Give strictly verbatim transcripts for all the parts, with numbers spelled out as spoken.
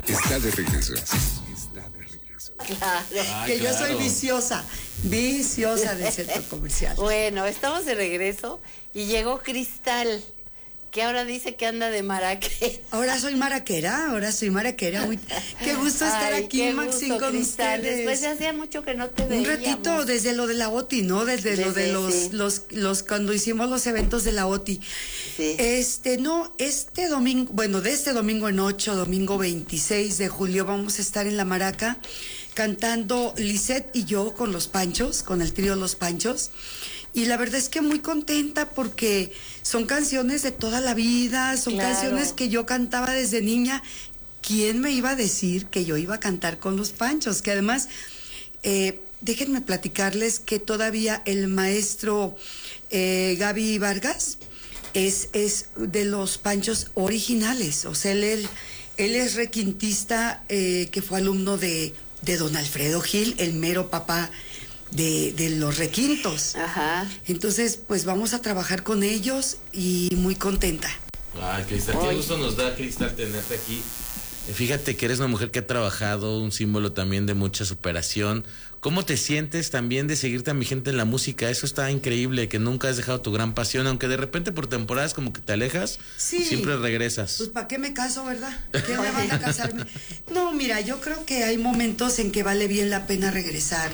Está de regreso. Está de regreso. Claro. Ah, que claro. yo soy viciosa, viciosa del centro comercial. Bueno, estamos de regreso y llegó Cristal, que ahora dice que anda de maraquera. Ahora soy maraquera, ahora soy maraquera. Muy, qué gusto estar Ay, aquí, qué Maxine, gusto, con Cristal. ustedes. Después hacía mucho que no te Un veíamos. ratito desde lo de la O T I, ¿no? Desde, Desde, lo de los, sí. los, los, cuando hicimos los eventos de la O T I. Sí. Este, no, este domingo, bueno, de este domingo en ocho, domingo veintiséis de julio, vamos a estar en La Maraca cantando Lisette y yo con los Panchos, con el trío Los Panchos. Y la verdad es que muy contenta porque son canciones de toda la vida, son Claro. canciones que yo cantaba desde niña. ¿Quién me iba a decir que yo iba a cantar con los Panchos? Que además, eh, déjenme platicarles que todavía el maestro eh, Gaby Vargas es, es de los Panchos originales. O sea, él, él, él es requintista eh, que fue alumno de, de don Alfredo Gil, el mero papá de, de los requintos. Ajá. Entonces, pues vamos a trabajar con ellos y muy contenta. Ay, Cristal, qué Oye. gusto nos da, Cristal, tenerte aquí. Eh, Fíjate que eres una mujer que ha trabajado, un símbolo también de mucha superación. ¿Cómo te sientes también de seguir tan vigente en la música? Eso está increíble, que nunca has dejado tu gran pasión, aunque de repente por temporadas como que te alejas, Sí. siempre regresas. Pues ¿para qué me caso, verdad? ¿Qué me van a casarme? No, mira, yo creo que hay momentos en que vale bien la pena regresar.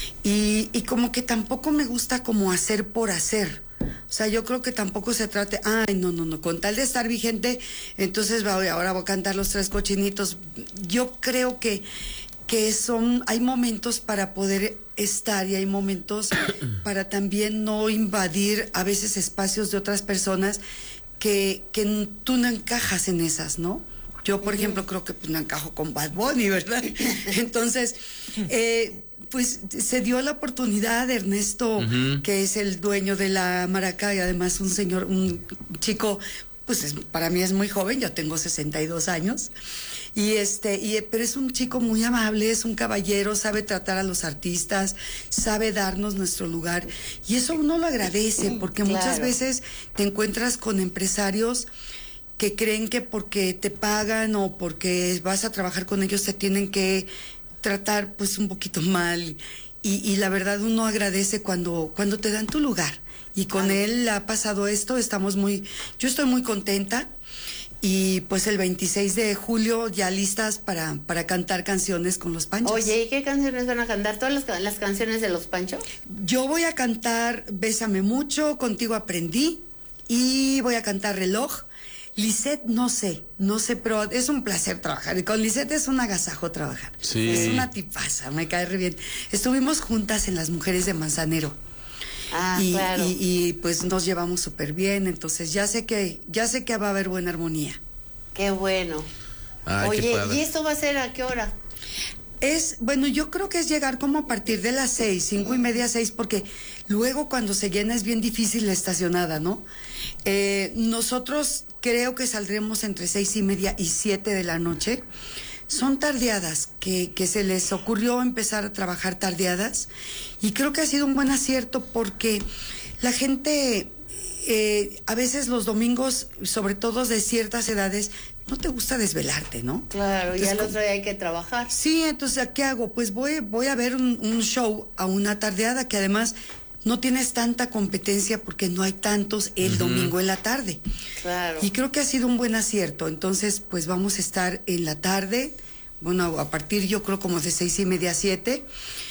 Y, y como que tampoco me gusta como hacer por hacer. O sea, yo creo que tampoco se trate, ay, no, no, no, con tal de estar vigente, entonces voy, ahora voy a cantar Los Tres Cochinitos. Yo creo que, que son, hay momentos para poder estar y hay momentos para también no invadir a veces espacios de otras personas que, que tú no encajas en esas, ¿no? Yo, por ejemplo, creo que pues, no encajo con Bad Bunny, ¿verdad? Entonces, eh, pues se dio la oportunidad de Ernesto, Uh-huh. que es el dueño de la Maraca y además un señor, un chico, pues es, para mí es muy joven, yo tengo sesenta y dos años, y este, y, pero es un chico muy amable, es un caballero, sabe tratar a los artistas, sabe darnos nuestro lugar, y eso uno lo agradece, porque Claro. muchas veces te encuentras con empresarios que creen que porque te pagan o porque vas a trabajar con ellos te tienen que tratar pues un poquito mal y, y la verdad uno agradece cuando, cuando te dan tu lugar y con Claro. él ha pasado esto, estamos muy, yo estoy muy contenta y pues el veintiséis de julio ya listas para, para cantar canciones con los Panchos. Oye, ¿y qué canciones van a cantar? ¿Todas las, ca- las canciones de los Panchos? Yo voy a cantar Bésame Mucho, Contigo Aprendí y voy a cantar Reloj. Lisette, no sé, no sé, pero es un placer trabajar. Y con Lisette es un agasajo trabajar. Sí. Es una tipaza, me cae re bien. Estuvimos juntas en Las Mujeres de Manzanero. Ah, y, claro. y, y, pues nos llevamos súper bien, entonces ya sé que, ya sé que va a haber buena armonía. Qué bueno. Ay, qué Oye, padre. ¿y esto va a ser a qué hora? Es, bueno, yo creo que es llegar como a partir de las seis, cinco y media, seis, porque luego cuando se llena es bien difícil la estacionada, ¿no? Eh, nosotros creo que saldremos entre seis y media y siete de la noche. Son tardeadas, que, que se les ocurrió empezar a trabajar tardeadas, y creo que ha sido un buen acierto porque la gente, eh, a veces los domingos, sobre todo de ciertas edades, no te gusta desvelarte, ¿no? Claro, y Entonces, al como- otro día hay que trabajar. Sí, entonces, ¿qué hago? Pues voy, voy a ver un, un show a una tardeada que además no tienes tanta competencia porque no hay tantos el Ujú. domingo en la tarde. Claro. Y creo que ha sido un buen acierto. Entonces, pues vamos a estar en la tarde, bueno, a partir yo creo como de seis y media a siete.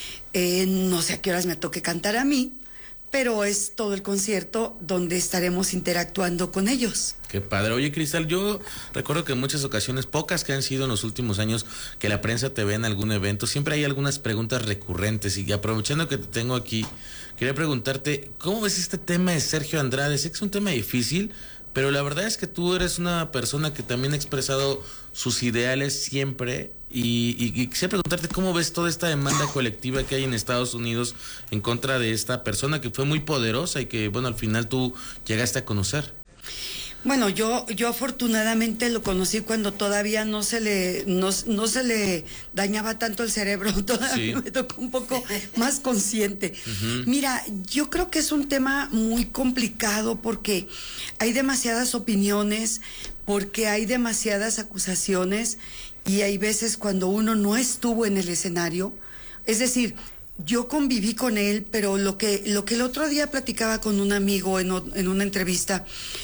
Eh, no sé a qué horas me toque cantar a mí, pero es todo el concierto donde estaremos interactuando con ellos. Qué padre. Oye, Cristal, yo recuerdo que en muchas ocasiones, pocas que han sido en los últimos años, que la prensa te ve en algún evento, siempre hay algunas preguntas recurrentes. Y aprovechando que te tengo aquí, quería preguntarte, ¿cómo ves este tema de Sergio Andrade? Sé que es un tema difícil, pero la verdad es que tú eres una persona que también ha expresado sus ideales siempre. Y, y, y quisiera preguntarte cómo ves toda esta demanda colectiva que hay en Estados Unidos en contra de esta persona que fue muy poderosa y que, bueno, al final tú llegaste a conocer. Bueno, yo, yo afortunadamente lo conocí cuando todavía no se le, no, no se le dañaba tanto el cerebro, todavía Sí. me tocó un poco más consciente. Ujú. Mira, yo creo que es un tema muy complicado porque hay demasiadas opiniones, porque hay demasiadas acusaciones y hay veces cuando uno no estuvo en el escenario, es decir, yo conviví con él, pero lo que, lo que el otro día platicaba con un amigo en, en una entrevista,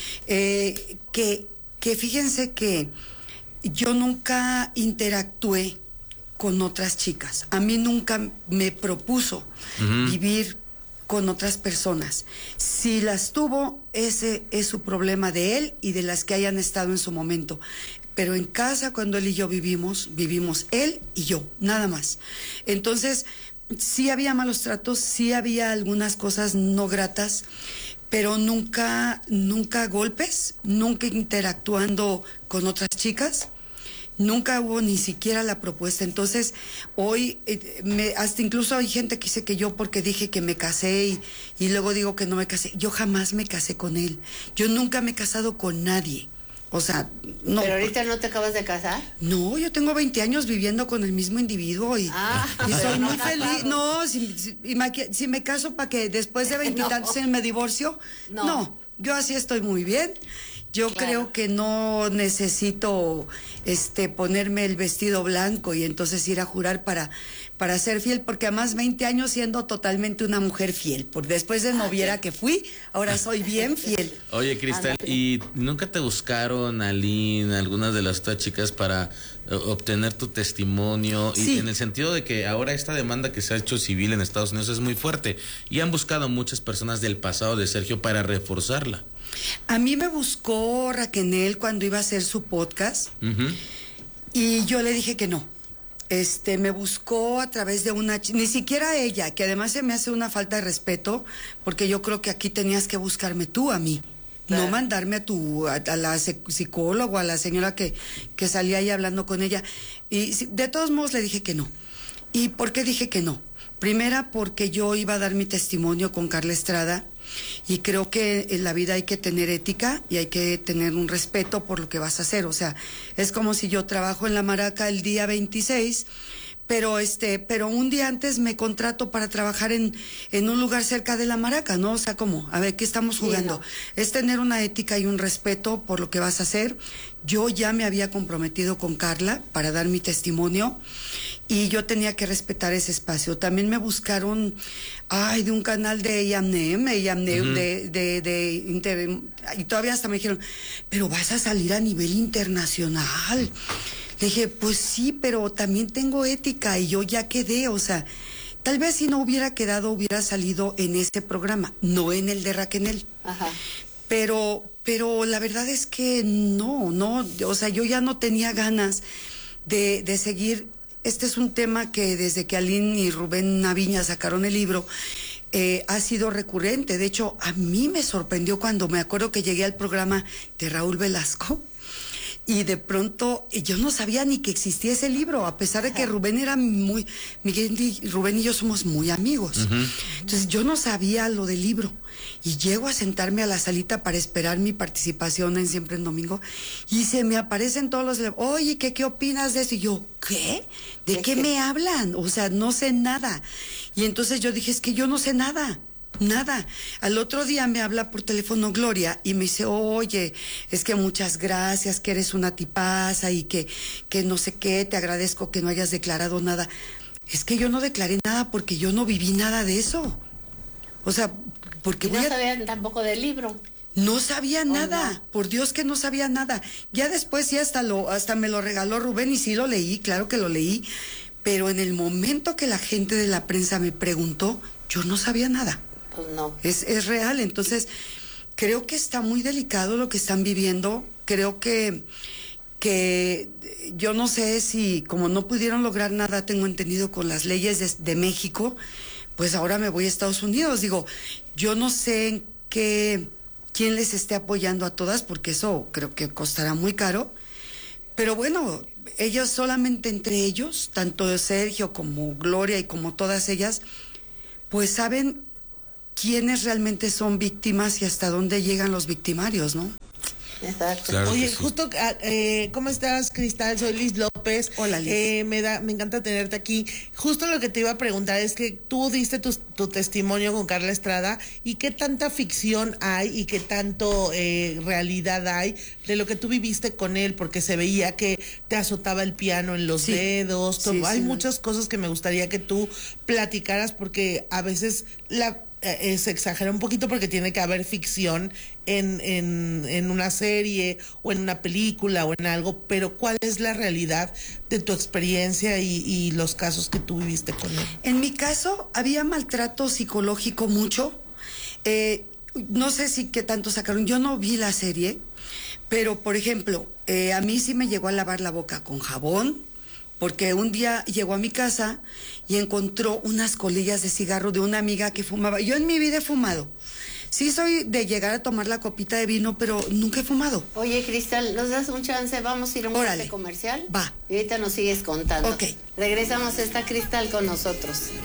eh, que, que fíjense que yo nunca interactué con otras chicas. A mí nunca me propuso uh-huh. vivir con otras personas. Si las tuvo, ese es su problema de él y de las que hayan estado en su momento. Pero en casa, cuando él y yo vivimos, vivimos él y yo, nada más. Entonces, sí había malos tratos, sí había algunas cosas no gratas, pero nunca, nunca golpes, nunca interactuando con otras chicas. Nunca hubo ni siquiera la propuesta. Entonces, hoy, eh, me, hasta incluso hay gente que dice que yo porque dije que me casé y, y luego digo que no me casé. Yo jamás me casé con él. Yo nunca me he casado con nadie. O sea, no. ¿Pero ahorita no te acabas de casar? No, yo tengo veinte años viviendo con el mismo individuo y, ah, y soy muy no feliz. No, si, si, si me caso para que después de veintitantos años me divorcio, no. no, yo así estoy muy bien. Yo claro. creo que no necesito este ponerme el vestido blanco y entonces ir a jurar para, para ser fiel, porque además veinte años siendo totalmente una mujer fiel. Por después de noviera que fui, ahora soy bien fiel. Oye, Cristal, ¿y nunca te buscaron, Aline, algunas de las otras chicas para uh, obtener tu testimonio? Sí. Y en el sentido de que ahora esta demanda que se ha hecho civil en Estados Unidos es muy fuerte y han buscado muchas personas del pasado de Sergio para reforzarla. A mí me buscó Raquel cuando iba a hacer su podcast uh-huh. y yo le dije que no. Este, me buscó a través de una... Ni siquiera ella, que además se me hace una falta de respeto, porque yo creo que aquí tenías que buscarme tú a mí. Claro. No mandarme a tu, a, a la psicóloga, a la señora que, que salía ahí hablando con ella. Y de todos modos le dije que no. ¿Y por qué dije que no? Primera, porque yo iba a dar mi testimonio con Carla Estrada. Y creo que en la vida hay que tener ética y hay que tener un respeto por lo que vas a hacer. O sea, es como si yo trabajo en la Maraca el día veintiséis, pero este, pero un día antes me contrato para trabajar en, en un lugar cerca de la Maraca, ¿no? O sea, ¿cómo? A ver, ¿qué estamos jugando? Sí, no. Es tener una ética y un respeto por lo que vas a hacer. Yo ya me había comprometido con Carla para dar mi testimonio y yo tenía que respetar ese espacio. También me buscaron, ay, de un canal de I A M N E M, I A M N E M, uh-huh. de, de, de inter, y todavía hasta me dijeron, pero vas a salir a nivel internacional. Le dije, pues sí, pero también tengo ética y yo ya quedé, o sea, tal vez si no hubiera quedado, hubiera salido en ese programa, no en el de Raquel. Ajá. Pero, pero la verdad es que no, no, o sea, yo ya no tenía ganas de, de seguir. Este es un tema que desde que Aline y Rubén Naviña sacaron el libro, eh, ha sido recurrente. De hecho, a mí me sorprendió cuando me acuerdo que llegué al programa de Raúl Velasco y de pronto yo no sabía ni que existía ese libro, a pesar de que Rubén era muy, Miguel y Rubén y yo somos muy amigos. Uh-huh. Entonces yo no sabía lo del libro y llego a sentarme a la salita para esperar mi participación en Siempre en Domingo y se me aparecen todos los, oye, ¿qué, qué opinas de eso? Y yo, ¿qué? ¿De qué me hablan? O sea, no sé nada. Y entonces yo dije, es que yo no sé nada. Nada. Al otro día me habla por teléfono Gloria y me dice, oye, es que muchas gracias, que eres una tipaza y que, que no sé qué, te agradezco que no hayas declarado nada. Es que yo no declaré nada porque yo no viví nada de eso. O sea, porque ¿Y no voy a... sabían tampoco del libro? No sabía nada, no. Por Dios que no sabía nada. Ya después sí hasta, lo, hasta me lo regaló Rubén y sí lo leí, claro que lo leí, pero en el momento que la gente de la prensa me preguntó, yo no sabía nada. Pues no. Es, es real, entonces creo que está muy delicado lo que están viviendo, creo que, que yo no sé si como no pudieron lograr nada, tengo entendido, con las leyes de, de México, pues ahora me voy a Estados Unidos. Digo, yo no sé en qué, quién les esté apoyando a todas, porque eso creo que costará muy caro, pero bueno, ellos solamente entre ellos, tanto Sergio como Gloria y como todas ellas, pues saben quiénes realmente son víctimas y hasta dónde llegan los victimarios, ¿no? Exacto. Claro Oye, que sí. justo, ah, eh, ¿cómo estás, Cristal? Soy Liz López. Hola, Liz. Eh, me da, me encanta tenerte aquí. Justo lo que te iba a preguntar es que tú diste tu, tu testimonio con Carla Estrada y qué tanta ficción hay y qué tanto eh, realidad hay de lo que tú viviste con él, porque se veía que te azotaba el piano en los Sí. dedos. todo. Sí, hay sí, muchas cosas que me gustaría que tú platicaras, porque a veces la eh, se exagera un poquito porque tiene que haber ficción en, en, en una serie o en una película o en algo, pero ¿cuál es la realidad de tu experiencia y, y los casos que tú viviste con él? En mi caso, había maltrato psicológico mucho. Eh, no sé si qué tanto sacaron. Yo no vi la serie, pero, por ejemplo, eh, a mí sí me llegó a lavar la boca con jabón, porque un día llegó a mi casa y encontró unas colillas de cigarro de una amiga que fumaba. Yo en mi vida he fumado. Sí soy de llegar a tomar la copita de vino, pero nunca he fumado. Oye, Cristal, ¿nos das un chance? Vamos a ir a un Órale. corte comercial. Va. Y ahorita nos sigues contando. Ok. Regresamos, está Cristal con nosotros.